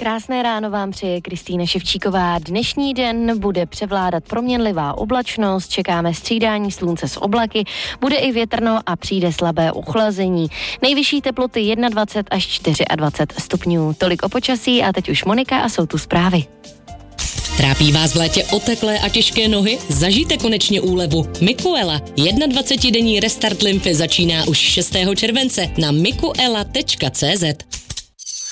Krásné ráno vám přeje Kristýna Ševčíková. Dnešní den bude převládat proměnlivá oblačnost, čekáme střídání slunce s oblaky, bude i větrno a přijde slabé ochlazení. Nejvyšší teploty 21 až 24 stupňů. Tolik o počasí a teď už Monika a jsou tu zprávy. Trápí vás v létě oteklé a těžké nohy? Zažijte konečně úlevu. Mikuela. 21-denní restart lymfy začíná už 6. července na mikuela.cz.